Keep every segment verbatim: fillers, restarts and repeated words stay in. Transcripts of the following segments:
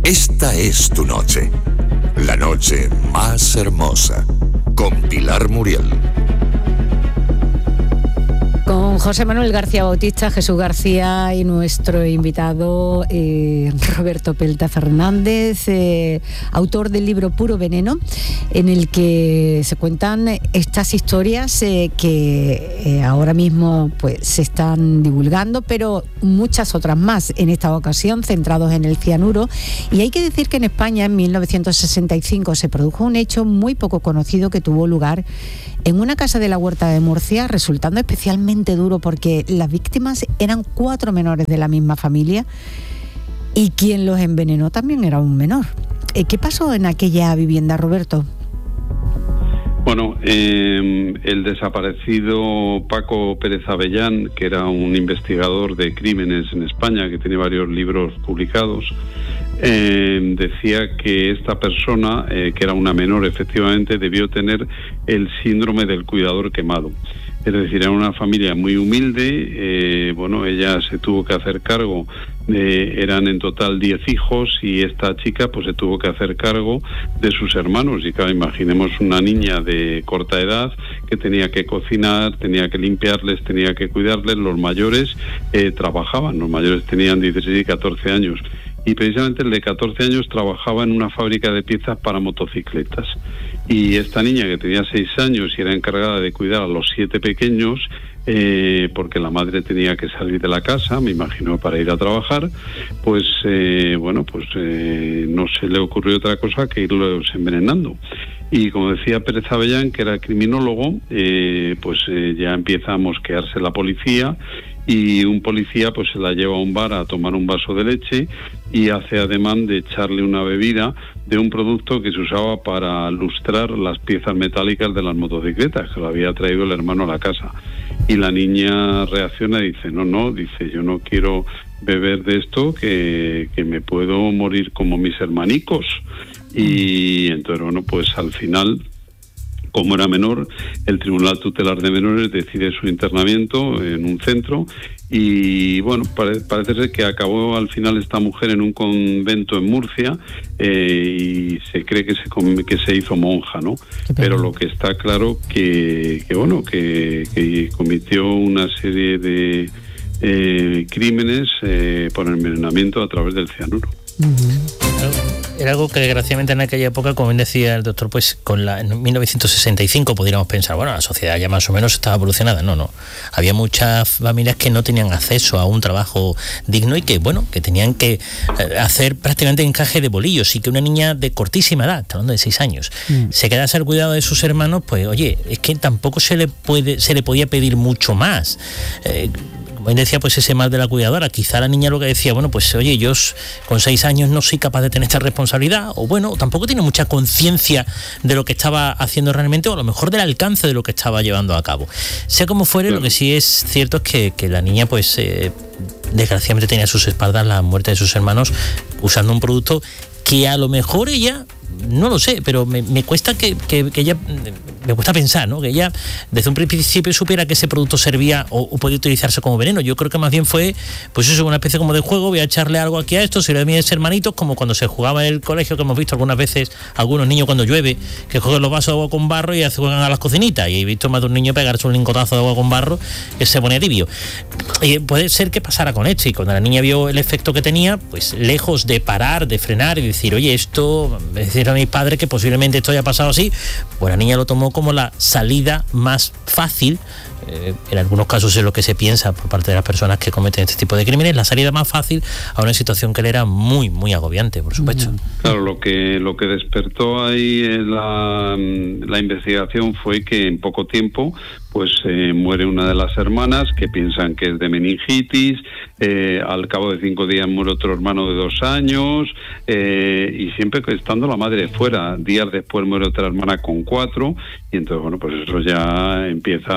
Esta es tu noche. La noche más hermosa. Con Pilar Muriel. Con José Manuel García Bautista, Jesús García y nuestro invitado eh, Roberto Pelta Fernández, eh, autor del libro Puro Veneno, en el que se cuentan estas historias eh, que eh, ahora mismo pues se están divulgando, pero muchas otras más, en esta ocasión centrados en el cianuro. Y hay que decir que en España en mil novecientos sesenta y cinco se produjo un hecho muy poco conocido que tuvo lugar en una casa de la Huerta de Murcia, resultando especialmente duro porque las víctimas eran cuatro menores de la misma familia y quien los envenenó también era un menor. ¿Qué pasó en aquella vivienda, Roberto? Bueno, eh, el desaparecido Paco Pérez Avellán, que era un investigador de crímenes en España, que tiene varios libros publicados, eh, decía que esta persona, eh, que era una menor efectivamente, debió tener el síndrome del cuidador quemado. Es decir, era una familia muy humilde, eh, bueno, ella se tuvo que hacer cargo de, eran en total diez hijos, y esta chica pues se tuvo que hacer cargo de sus hermanos, y claro, imaginemos una niña de corta edad que tenía que cocinar, tenía que limpiarles, tenía que cuidarles. Los mayores eh, trabajaban, los mayores tenían dieciséis y catorce años, y precisamente el de catorce años trabajaba en una fábrica de piezas para motocicletas. Y esta niña, que tenía seis años y era encargada de cuidar a los siete pequeños, eh, porque la madre tenía que salir de la casa, me imagino, para ir a trabajar, pues eh, bueno, pues eh, no se le ocurrió otra cosa que irlos envenenando. Y como decía Pérez Avellán, que era criminólogo, eh, pues eh, ya empieza a mosquearse la policía, y un policía pues se la lleva a un bar a tomar un vaso de leche y hace ademán de echarle una bebida de un producto que se usaba para lustrar las piezas metálicas de las motocicletas, que lo había traído el hermano a la casa. Y la niña reacciona y dice, no, no, dice, yo no quiero beber de esto, que, que me puedo morir como mis hermanicos. Y entonces, bueno, pues al final, como era menor, el Tribunal Tutelar de Menores decide su internamiento en un centro, y bueno, pare, parece ser que acabó al final esta mujer en un convento en Murcia, eh, y se cree que se, que se hizo monja, ¿no? Pero lo que está claro que, que bueno, que, que cometió una serie de eh, crímenes eh, por envenenamiento a través del cianuro. Uh-huh. Era algo que desgraciadamente en aquella época, como bien decía el doctor, pues con la en mil novecientos sesenta y cinco podríamos pensar, bueno, la sociedad ya más o menos estaba evolucionada. No, no. Había muchas familias que no tenían acceso a un trabajo digno y que, bueno, que tenían que hacer prácticamente encaje de bolillos, y que una niña de cortísima edad, hablando de seis años, mm. se quedase al cuidado de sus hermanos, pues oye, es que tampoco se le puede, se le podía pedir mucho más. Eh, Como decía, pues ese mal de la cuidadora, quizá la niña lo que decía, bueno, pues oye, yo con seis años no soy capaz de tener esta responsabilidad, o bueno, tampoco tiene mucha conciencia de lo que estaba haciendo realmente, o a lo mejor del alcance de lo que estaba llevando a cabo. Sea como fuere, lo que sí es cierto es que, que la niña, pues eh, desgraciadamente tenía a sus espaldas la muerte de sus hermanos usando un producto que a lo mejor ella, no lo sé, pero me, me cuesta que, que, que ella, me cuesta pensar, ¿no? Que ella desde un principio supiera que ese producto servía o, o podía utilizarse como veneno. Yo creo que más bien fue, pues eso, una especie como de juego, voy a echarle algo aquí a esto, si le doy a mis hermanitos, como cuando se jugaba en el colegio, que hemos visto algunas veces algunos niños cuando llueve, que cogen los vasos de agua con barro y juegan a las cocinitas, y he visto más de un niño pegarse un lingotazo de agua con barro que se ponía tibio. Y puede ser que pasara con esto, y cuando la niña vio el efecto que tenía, pues lejos de parar, de frenar y decir, oye, esto, decir a mis padres que posiblemente esto haya pasado así, pues la niña lo tomó como la salida más fácil, eh, en algunos casos es lo que se piensa por parte de las personas que cometen este tipo de crímenes, la salida más fácil a una situación que le era muy, muy agobiante, por supuesto. Claro, lo que lo que despertó ahí en la, la investigación fue que en poco tiempo pues eh, muere una de las hermanas, que piensan que es de meningitis, eh, al cabo de cinco días muere otro hermano de dos años, eh, y siempre estando la madre fuera. Días después muere otra hermana con cuatro, y entonces, bueno, pues eso ya empieza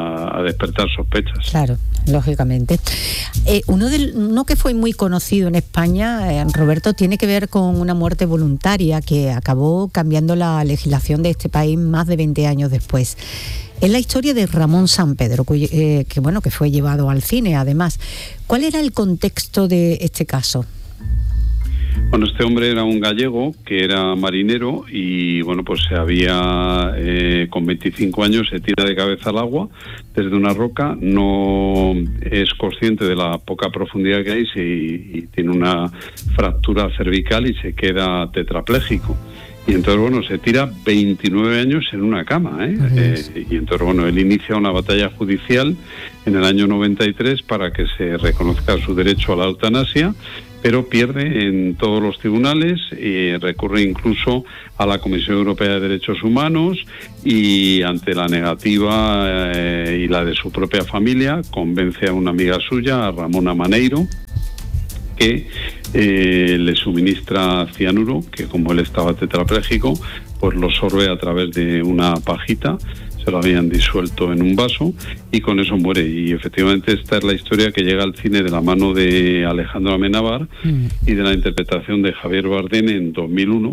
a despertar sospechas. Claro, lógicamente. Eh, uno, del, uno que fue muy conocido en España, eh, Roberto, tiene que ver con una muerte voluntaria que acabó cambiando la legislación de este país más de veinte años después. Es la historia de Ramón Sampedro, que, eh, que, bueno, que fue llevado al cine, además. ¿Cuál era el contexto de este caso? Bueno, este hombre era un gallego que era marinero y, bueno, pues se había, eh, con veinticinco años, se tira de cabeza al agua desde una roca, no es consciente de la poca profundidad que hay se, y tiene una fractura cervical y se queda tetrapléjico. Y entonces, bueno, se tira veintinueve años en una cama, ¿eh? eh y entonces, bueno, él inicia una batalla judicial en el año noventa y tres para que se reconozca su derecho a la eutanasia, pero pierde en todos los tribunales y recurre incluso a la Comisión Europea de Derechos Humanos y ante la negativa eh, y la de su propia familia convence a una amiga suya, a Ramona Maneiro, que eh, le suministra cianuro, que como él estaba tetrapléjico, pues lo sorbe a través de una pajita. Se lo habían disuelto en un vaso y con eso muere. Y efectivamente esta es la historia que llega al cine de la mano de Alejandro Amenábar mm. y de la interpretación de Javier Bardem en dos mil uno.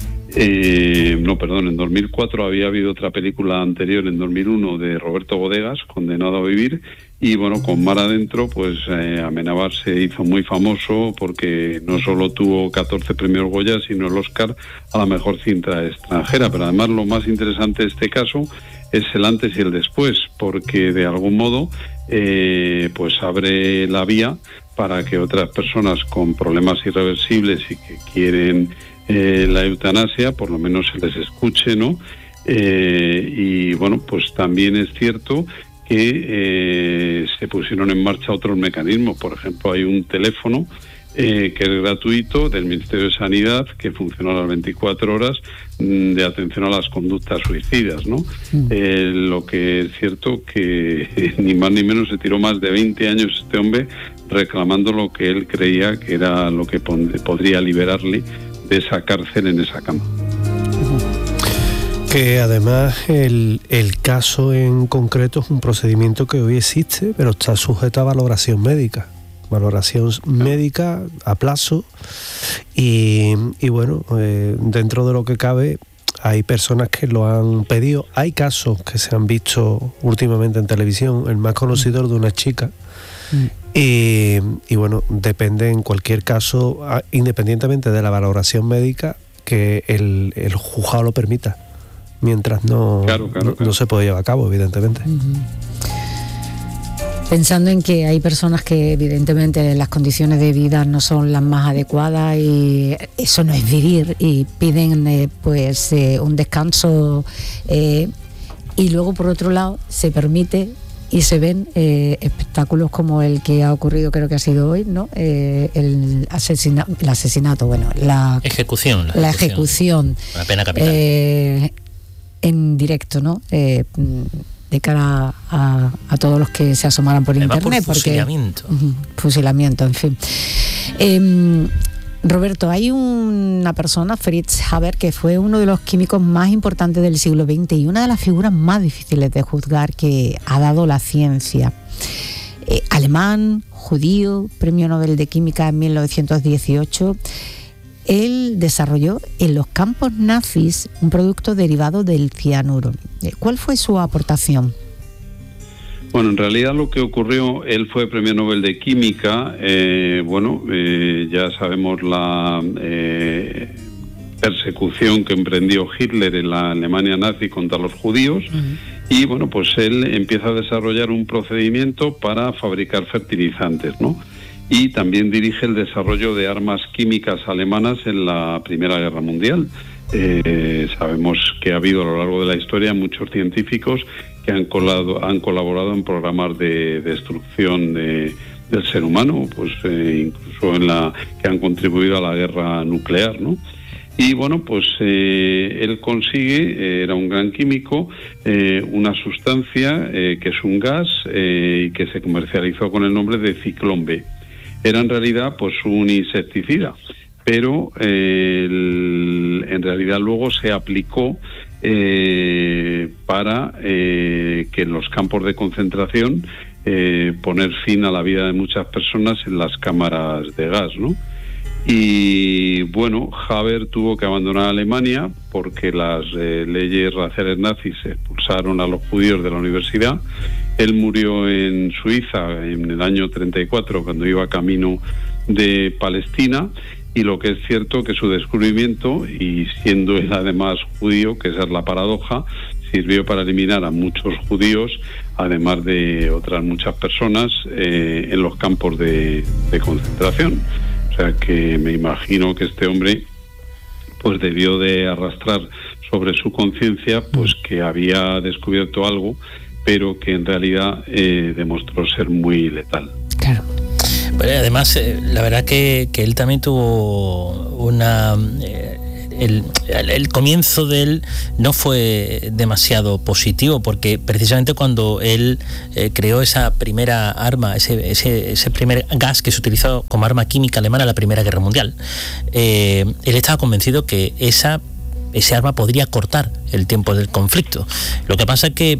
Eh, no, perdón, en dos mil cuatro había habido otra película anterior, en dos mil uno, de Roberto Bodegas, Condenado a vivir, y bueno, con Mar adentro, pues eh, Amenábar se hizo muy famoso porque no solo tuvo catorce premios Goya, sino el Oscar a la mejor cinta extranjera. Pero además lo más interesante de este caso es el antes y el después, porque de algún modo eh, pues abre la vía para que otras personas con problemas irreversibles y que quieren eh, la eutanasia, por lo menos se les escuche, ¿no? Eh, y bueno, pues también es cierto que eh, se pusieron en marcha otros mecanismos. Por ejemplo, hay un teléfono eh, que es gratuito del Ministerio de Sanidad que funciona a las veinticuatro horas mmm, de atención a las conductas suicidas, ¿no? Mm. Eh, lo que es cierto que eh, ni más ni menos se tiró más de veinte años este hombre reclamando lo que él creía que era lo que pond- podría liberarle de esa cárcel en esa cama. Que además el, el caso en concreto es un procedimiento que hoy existe, pero está sujeto a valoración médica. Valoración médica a plazo y, y bueno, eh, dentro de lo que cabe hay personas que lo han pedido. Hay casos que se han visto últimamente en televisión, el más conocido de una chica. Mm. Y, y bueno, depende en cualquier caso, independientemente de la valoración médica, que el, el juzgado lo permita. Mientras no, claro, claro, no, claro. no se puede llevar a cabo, evidentemente. Uh-huh. Pensando en que hay personas que evidentemente las condiciones de vida no son las más adecuadas y eso no es vivir y piden eh, pues eh, un descanso eh, y luego por otro lado se permite y se ven eh, espectáculos como el que ha ocurrido, creo que ha sido hoy, ¿no? Eh, el, asesina- el asesinato, bueno, la ejecución, la, la ejecución, ejecución, la pena capital. Eh, en directo, ¿no? Eh, de cara a, a todos los que se asomaran por Además internet. Por fusilamiento. Porque, uh, fusilamiento, en fin. Eh, Roberto, hay una persona, Fritz Haber, que fue uno de los químicos más importantes del siglo veinte y una de las figuras más difíciles de juzgar que ha dado la ciencia. Eh, alemán, judío, premio Nobel de Química en mil novecientos dieciocho. Él desarrolló en los campos nazis un producto derivado del cianuro. ¿Cuál fue su aportación? Bueno, en realidad lo que ocurrió, él fue premio Nobel de Química, eh, bueno, eh, ya sabemos la eh, persecución que emprendió Hitler en la Alemania nazi contra los judíos, uh-huh. y bueno, pues él empieza a desarrollar un procedimiento para fabricar fertilizantes, ¿no? Y también dirige el desarrollo de armas químicas alemanas en la Primera Guerra Mundial. Eh, sabemos que ha habido a lo largo de la historia muchos científicos que han, colado, han colaborado en programas de destrucción de, del ser humano, pues eh, incluso en la que han contribuido a la guerra nuclear, ¿no? Y bueno, pues eh, él consigue, eh, era un gran químico, eh, una sustancia eh, que es un gas eh, y que se comercializó con el nombre de Ciclón B. Era en realidad pues un insecticida, pero eh, el, en realidad luego se aplicó eh, para eh, que en los campos de concentración eh, poner fin a la vida de muchas personas en las cámaras de gas, ¿no? Y bueno, Haber tuvo que abandonar Alemania porque las eh, leyes raciales nazis expulsaron a los judíos de la universidad. Él murió en Suiza en el año treinta y cuatro cuando iba camino de Palestina y lo que es cierto que su descubrimiento, y siendo él además judío, que esa es la paradoja, sirvió para eliminar a muchos judíos, además de otras muchas personas, eh, en los campos de, de concentración. O sea que me imagino que este hombre pues debió de arrastrar sobre su conciencia pues que había descubierto algo, pero que en realidad eh, demostró ser muy letal. Claro. Pero además, eh, la verdad que, que él también tuvo una... Eh, el, el, el comienzo de él no fue demasiado positivo, porque precisamente cuando él eh, creó esa primera arma, ese, ese, ese primer gas que se utilizó como arma química alemana en la Primera Guerra Mundial, eh, él estaba convencido que esa, ese arma podría cortar el tiempo del conflicto. Lo que pasa es que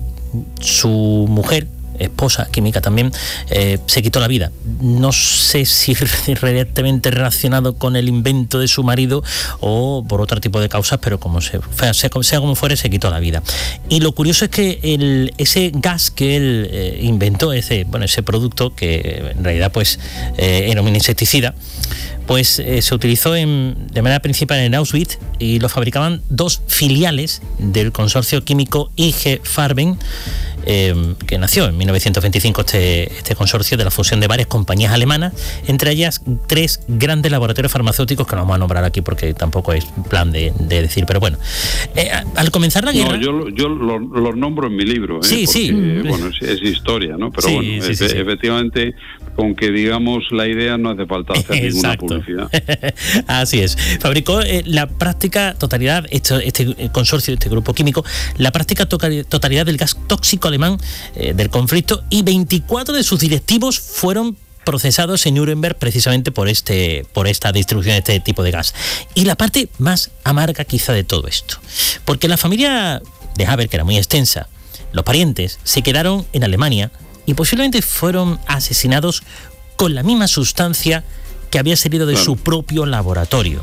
su mujer, esposa química también, eh, se quitó la vida. No sé si directamente relacionado con el invento de su marido o por otro tipo de causas, pero como se, sea, sea como fuere, se quitó la vida. Y lo curioso es que el, ese gas que él eh, inventó, ese, bueno, ese producto que en realidad pues eh, era un insecticida, pues eh, se utilizó en, de manera principal en Auschwitz, y lo fabricaban dos filiales del consorcio químico I G Farben, eh, que nació en mil novecientos veinticinco este, este consorcio de la fusión de varias compañías alemanas, entre ellas tres grandes laboratorios farmacéuticos que no vamos a nombrar aquí porque tampoco es plan de, de decir, pero bueno, eh, al comenzar la guerra... No, yo, yo los, los nombro en mi libro, ¿eh? Sí, porque, sí. Bueno, es, es historia, ¿no? Pero sí, bueno, sí, e- sí, sí. efectivamente, con que digamos la idea no hace falta hacer ninguna publicidad. Así es. Fabricó eh, la práctica totalidad, este, este consorcio, este grupo químico, la práctica to- totalidad del gas tóxico alemán eh, del conflicto, y veinticuatro de sus directivos fueron procesados en Nuremberg precisamente por este por esta distribución de este tipo de gas. Y la parte más amarga quizá de todo esto, porque la familia de Haber, que era muy extensa, los parientes se quedaron en Alemania y posiblemente fueron asesinados con la misma sustancia que había salido de claro. su propio laboratorio.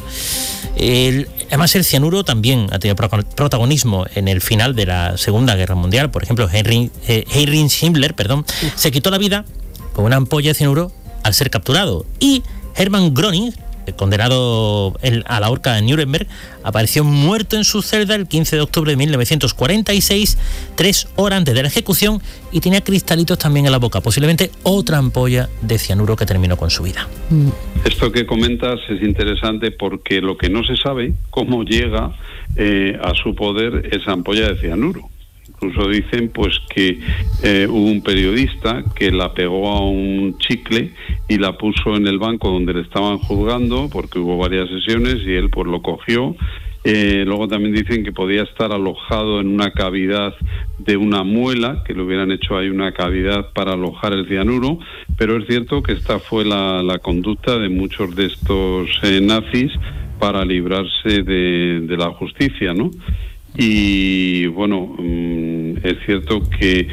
El, además, el cianuro también ha tenido protagonismo en el final de la Segunda Guerra Mundial. Por ejemplo, Henry, eh, Heinrich Himmler, perdón, se quitó la vida con una ampolla de cianuro al ser capturado. Y Hermann Göring, condenado a la horca en Nuremberg, apareció muerto en su celda el quince de octubre de mil novecientos cuarenta y seis, tres horas antes de la ejecución, y tenía cristalitos también en la boca, posiblemente otra ampolla de cianuro que terminó con su vida. Esto que comentas es interesante porque lo que no se sabe, cómo llega eh, a su poder esa ampolla de cianuro. Incluso dicen pues que eh, hubo un periodista que la pegó a un chicle y la puso en el banco donde le estaban juzgando, porque hubo varias sesiones, y él pues lo cogió. Eh, luego también dicen que podía estar alojado en una cavidad de una muela, que le hubieran hecho ahí una cavidad para alojar el cianuro, pero es cierto que esta fue la, la conducta de muchos de estos eh, nazis para librarse de, de la justicia, ¿no? Y bueno, es cierto que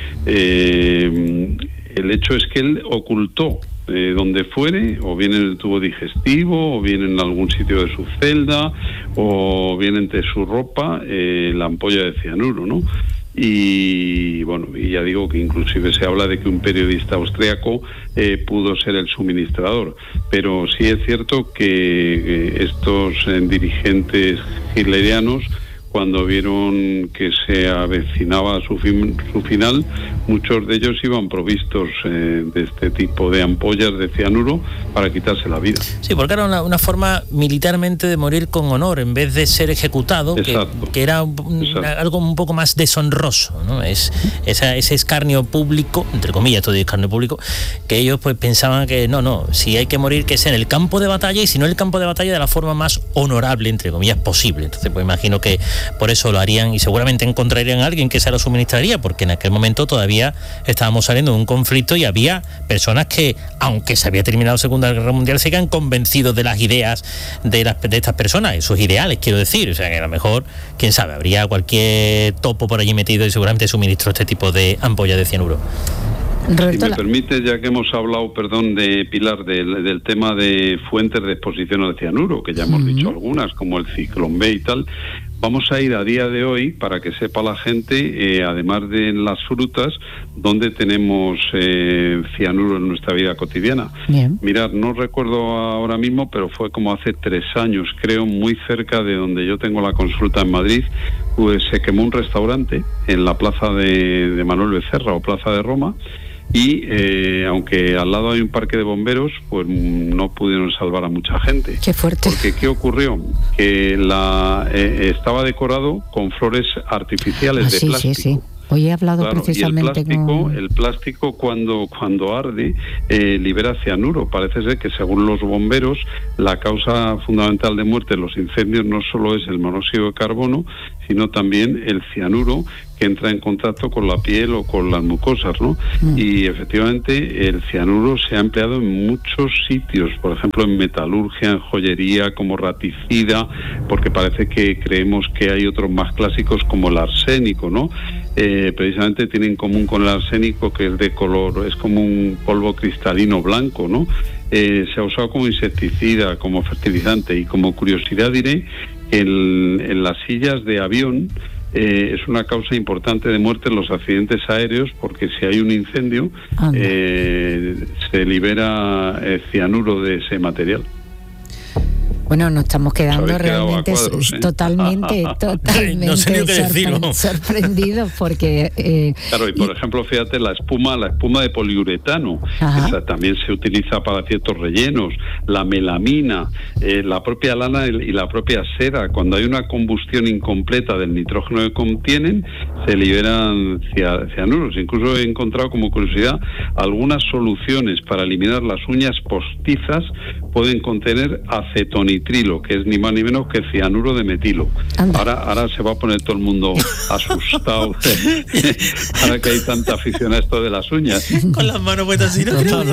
eh, el hecho es que él ocultó eh, donde fuere, o bien en el tubo digestivo, o bien en algún sitio de su celda, o bien entre su ropa, eh, la ampolla de cianuro, ¿no? Y bueno, y ya digo que inclusive se habla de que un periodista austriaco eh, pudo ser el suministrador, pero sí es cierto que eh, estos eh, dirigentes hitlerianos, cuando vieron que se avecinaba su, fin, su final, muchos de ellos iban provistos eh, de este tipo de ampollas de cianuro para quitarse la vida. Sí, porque era una, una forma militarmente de morir con honor, en vez de ser ejecutado, que, que era un, una, algo un poco más deshonroso, ¿no? Es esa, ese escarnio público, entre comillas todo escarnio público, que ellos pues pensaban que no, no, si hay que morir, que sea en el campo de batalla, y si no en el campo de batalla, de la forma más honorable, entre comillas, posible. Entonces pues imagino que por eso lo harían, y seguramente encontrarían a alguien que se lo suministraría, porque en aquel momento todavía estábamos saliendo de un conflicto y había personas que, aunque se había terminado la Segunda Guerra Mundial, se quedan convencidos de las ideas de, las, de estas personas, de sus ideales, quiero decir. O sea, que a lo mejor, quién sabe, habría cualquier topo por allí metido y seguramente suministró este tipo de ampollas de cianuro. Si me permite, ya que hemos hablado, perdón, de Pilar, del, del tema de fuentes de exposición al cianuro, que ya hemos uh-huh. dicho algunas, como el Ciclón B y tal, Vamos a ir a día de hoy, para que sepa la gente, eh, además de en las frutas, donde tenemos eh, cianuro en nuestra vida cotidiana. Bien. Mirad, no recuerdo ahora mismo, pero fue como hace tres años, creo, muy cerca de donde yo tengo la consulta en Madrid, pues se quemó un restaurante en la plaza de, de Manuel Becerra o Plaza de Roma, y eh, aunque al lado hay un parque de bomberos, pues no pudieron salvar a mucha gente. Qué fuerte. Porque ¿qué ocurrió? Que la eh, estaba decorado con flores artificiales ah, de sí, plástico. Sí, sí. Hoy he hablado claro, precisamente y el plástico, con... el plástico cuando cuando arde eh, libera cianuro. Parece ser que según los bomberos la causa fundamental de muerte de los incendios no solo es el monóxido de carbono, sino también el cianuro que entra en contacto con la piel o con las mucosas, ¿no? Mm. Y efectivamente el cianuro se ha empleado en muchos sitios, por ejemplo en metalurgia, en joyería, como raticida, porque parece que creemos que hay otros más clásicos como el arsénico, ¿no? Eh, precisamente tiene en común con el arsénico que es de color, es como un polvo cristalino blanco, ¿no? Eh, se ha usado como insecticida, como fertilizante, y como curiosidad diré que en, en las sillas de avión Eh, es una causa importante de muerte en los accidentes aéreos, porque si hay un incendio eh, se libera eh, cianuro de ese material. Bueno, nos estamos quedando realmente cuadros, ¿eh? totalmente, totalmente no sé ni qué decirlo. sorpre- sorprendidos porque... Eh, claro, y por y... ejemplo, fíjate, la espuma, la espuma de poliuretano, esa también se utiliza para ciertos rellenos, la melamina, eh, la propia lana y la propia seda, cuando hay una combustión incompleta del nitrógeno que contienen, se liberan cianuros. Incluso he encontrado como curiosidad, algunas soluciones para eliminar las uñas postizas pueden contener acetonitrilo, que es ni más ni menos que cianuro de metilo. Ahora, ahora se va a poner todo el mundo asustado ahora que hay tanta afición a esto de las uñas. Con las manos puestas así, no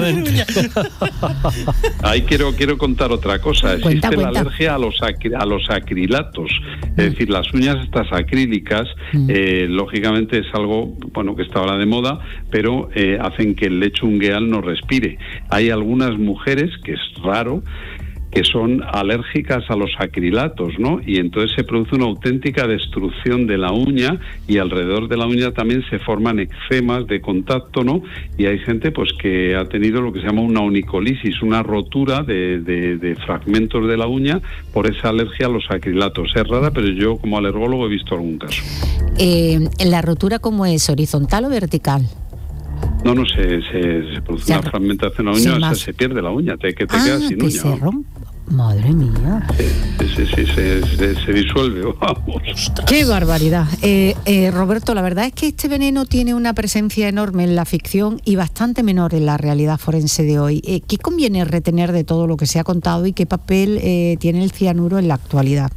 Ahí quiero quiero contar otra cosa. Existe cuenta, la cuenta. alergia a los acri- a los acrilatos, es decir, las uñas estas acrílicas, mm. eh, lógicamente es algo bueno que está ahora de moda, pero eh, hacen que el lecho ungueal no respire. Hay algunas mujeres, que es raro, que son alérgicas a los acrilatos, ¿no? Y entonces se produce una auténtica destrucción de la uña, y alrededor de la uña también se forman eczemas de contacto, ¿no? Y hay gente pues que ha tenido lo que se llama una onicolisis, una rotura de, de, de fragmentos de la uña por esa alergia a los acrilatos. Es rara, pero yo como alergólogo he visto algún caso. Eh, ¿La rotura cómo es? ¿Horizontal o vertical? No, no, se, se, se produce se una fragmentación de la uña, o sea, se pierde la uña, te, que te ah, quedas sin que uña. Se rompe. Madre mía. Sí, sí, sí, se, se, se disuelve, vamos. ¡Qué barbaridad! Eh, eh, Roberto, la verdad es que este veneno tiene una presencia enorme en la ficción y bastante menor en la realidad forense de hoy. Eh, ¿Qué conviene retener de todo lo que se ha contado y qué papel eh, tiene el cianuro en la actualidad?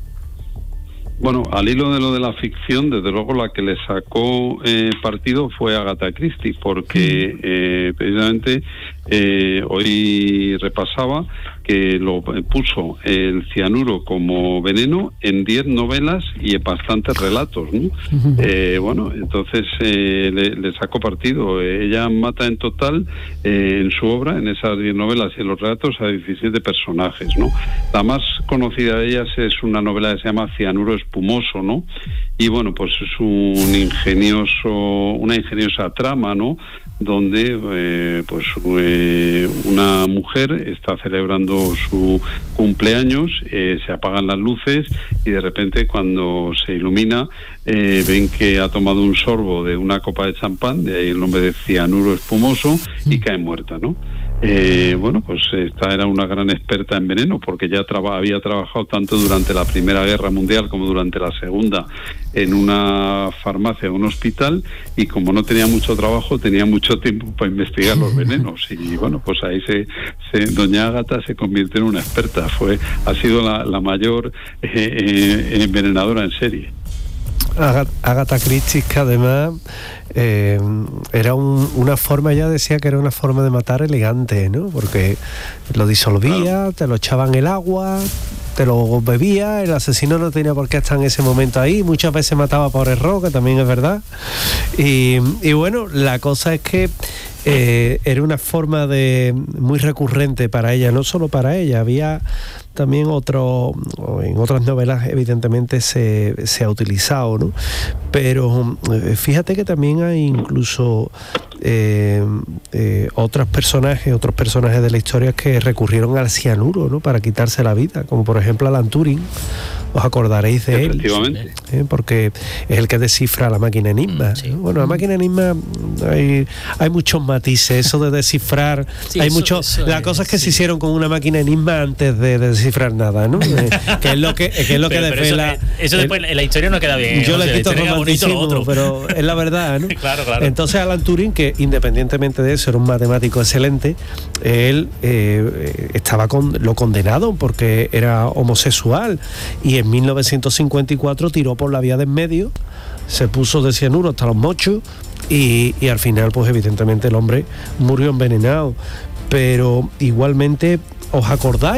Bueno, al hilo de lo de la ficción, desde luego la que le sacó eh, partido fue Agatha Christie, porque eh, precisamente eh, hoy repasaba que lo puso el cianuro como veneno en diez novelas y en bastantes relatos, ¿no? Uh-huh. Eh, bueno, entonces eh, le, le sacó partido. Ella mata en total eh, en su obra, en esas diez novelas y en los relatos, a diecisiete personajes, ¿no? La más conocida de ellas es una novela que se llama Cianuro espumoso, ¿no? Y bueno, pues es un ingenioso, una ingeniosa trama, ¿no? Donde eh, pues eh, una mujer está celebrando su cumpleaños, eh, se apagan las luces y de repente cuando se ilumina eh, ven que ha tomado un sorbo de una copa de champán, de ahí el nombre de cianuro espumoso, y cae muerta, ¿no? Eh, bueno, pues esta era una gran experta en veneno, porque ya traba, había trabajado tanto durante la Primera Guerra Mundial como durante la Segunda en una farmacia, un hospital, y como no tenía mucho trabajo, tenía mucho tiempo para investigar los venenos. Y bueno, pues ahí se, se doña Ágata se convirtió en una experta. Fue, ha sido la, la mayor eh, eh, envenenadora en serie. Agatha Christie, que además eh, era un, una forma, ella decía que era una forma de matar elegante, ¿no? Porque lo disolvía, claro, te lo echaba en el agua, te lo bebía, el asesino no tenía por qué estar en ese momento ahí, muchas veces mataba por error, que también es verdad. Y, y bueno, la cosa es que eh, era una forma de muy recurrente para ella, no solo para ella, había también otro, en otras novelas evidentemente se, se ha utilizado, ¿no? Pero eh, fíjate que también hay incluso eh, eh, otros personajes, otros personajes de la historia que recurrieron al cianuro, ¿no? Para quitarse la vida, como por ejemplo Alan Turing. Os acordaréis de él, ¿eh? Porque es el que descifra la máquina Enigma. Sí. Bueno, la máquina Enigma hay, hay muchos matices, eso de descifrar, sí, hay muchos, las cosas que sí. se hicieron con una máquina Enigma antes de, de descifrar nada, ¿no? eh, que es lo que, que es lo pero, que pero desvela. Eso, eso después en la historia no queda bien. Yo le le quito romanticismo, pero es la verdad, ¿no? Claro, claro. Entonces Alan Turing, que independientemente de eso era un matemático excelente, él eh, estaba con, lo condenado porque era homosexual y en mil novecientos cincuenta y cuatro tiró por la vía de en medio, se puso de cianuro hasta los mochos y, y al final pues evidentemente el hombre murió envenenado. Pero igualmente, ¿os acordáis